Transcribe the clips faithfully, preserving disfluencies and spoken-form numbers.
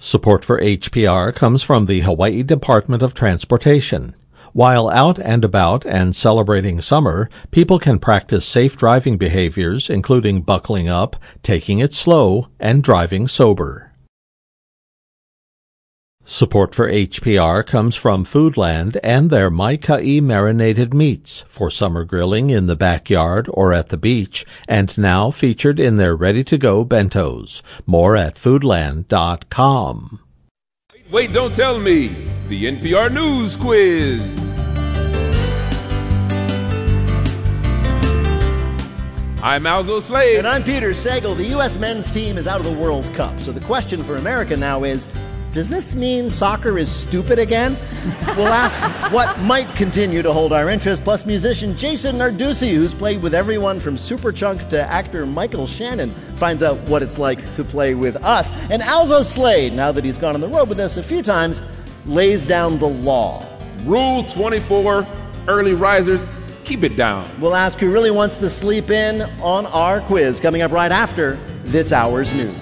Support for H P R comes from the Hawaii Department of Transportation. While out and about and celebrating summer, people can practice safe driving behaviors, including buckling up, taking it slow, and driving sober. Support for H P R comes from Foodland and their Maikai marinated meats for summer grilling in the backyard or at the beach, and now featured in their ready-to-go bentos. More at foodland dot com. Wait, wait, don't tell me. The N P R News Quiz. I'm Alzo Slade. And I'm Peter Sagal. The U S men's team is out of the World Cup. So the question for America now is, does this mean soccer is stupid again? We'll ask what might continue to hold our interest, plus musician Jason Narducy, who's played with everyone from Superchunk to actor Michael Shannon, finds out what it's like to play with us. And Alzo Slade, now that he's gone on the road with us a few times, lays down the law. Rule twenty-four, early risers, keep it down. We'll ask who really wants to sleep in on our quiz, coming up right after this hour's news.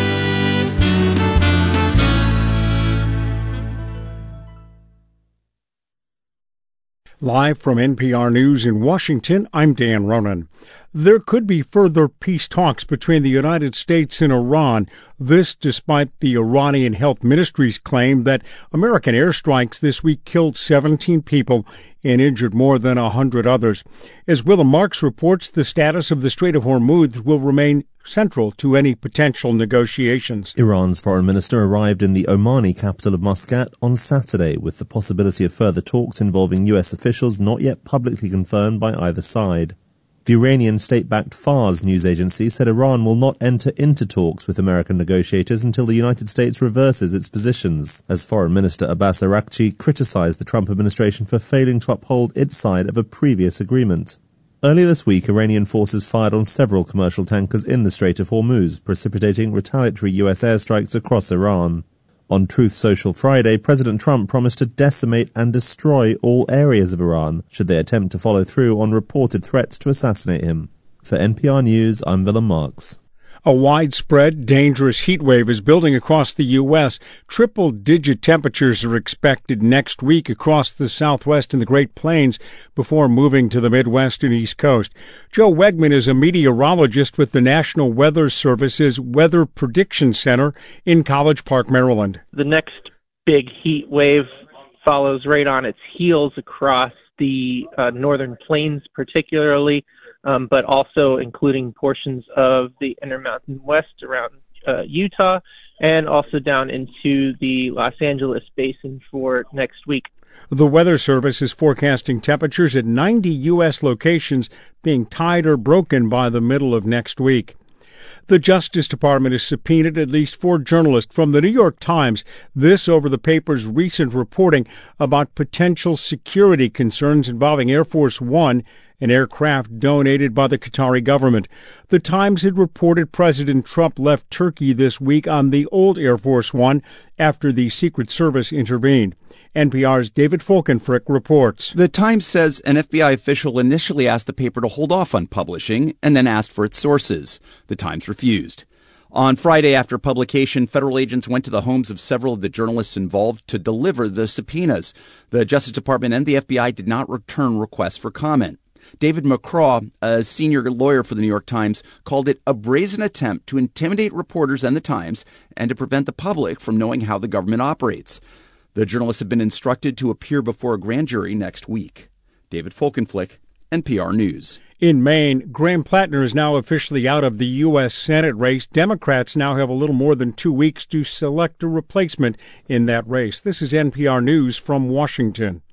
Live from N P R News in Washington, I'm Dan Ronan. There could be further peace talks between the United States and Iran, this despite the Iranian Health Ministry's claim that American airstrikes this week killed seventeen people and injured more than one hundred others. As Willem Marks reports, the status of the Strait of Hormuz will remain central to any potential negotiations. Iran's foreign minister arrived in the Omani capital of Muscat on Saturday, with the possibility of further talks involving U S officials not yet publicly confirmed by either side. The Iranian state-backed Fars news agency said Iran will not enter into talks with American negotiators until the United States reverses its positions, as Foreign Minister Abbas Araghchi criticized the Trump administration for failing to uphold its side of a previous agreement. Earlier this week, Iranian forces fired on several commercial tankers in the Strait of Hormuz, precipitating retaliatory U S airstrikes across Iran. On Truth Social Friday, President Trump promised to decimate and destroy all areas of Iran should they attempt to follow through on reported threats to assassinate him. For N P R News, I'm Willem Marks. A widespread, dangerous heat wave is building across the U S. Triple-digit temperatures are expected next week across the Southwest and the Great Plains before moving to the Midwest and East Coast. Joe Wegman is a meteorologist with the National Weather Service's Weather Prediction Center in College Park, Maryland. The next big heat wave follows right on its heels across the uh, northern plains particularly. Um, but also including portions of the Intermountain West around uh, Utah and also down into the Los Angeles basin for next week. The Weather Service is forecasting temperatures at ninety U S locations being tied or broken by the middle of next week. The Justice Department has subpoenaed at least four journalists from the New York Times, this over the paper's recent reporting about potential security concerns involving Air Force One, an aircraft donated by the Qatari government. The Times had reported President Trump left Turkey this week on the old Air Force One after the Secret Service intervened. N P R's David Folkenfrick reports. The Times says an F B I official initially asked the paper to hold off on publishing and then asked for its sources. The Times refused. On Friday after publication, federal agents went to the homes of several of the journalists involved to deliver the subpoenas. The Justice Department and the F B I did not return requests for comment. David McCraw, a senior lawyer for the New York Times, called it a brazen attempt to intimidate reporters and the Times and to prevent the public from knowing how the government operates. The journalists have been instructed to appear before a grand jury next week. David Folkenflick, N P R News. In Maine, Graham Plattner is now officially out of the U S Senate race. Democrats now have a little more than two weeks to select a replacement in that race. This is N P R News from Washington.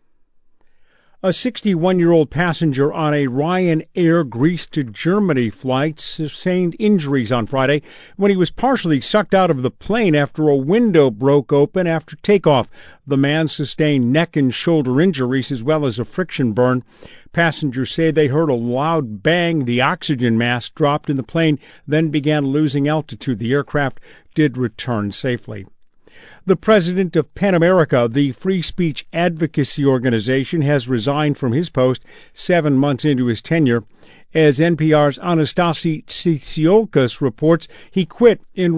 A sixty-one-year-old passenger on a Ryanair Greece to Germany flight sustained injuries on Friday when he was partially sucked out of the plane after a window broke open after takeoff. The man sustained neck and shoulder injuries as well as a friction burn. Passengers say they heard a loud bang. The oxygen mask dropped in the plane, then began losing altitude. The aircraft did return safely. The president of PEN America, the free speech advocacy organization, has resigned from his post seven months into his tenure. As N P R's Anastasi Tsitsiolkas reports, he quit in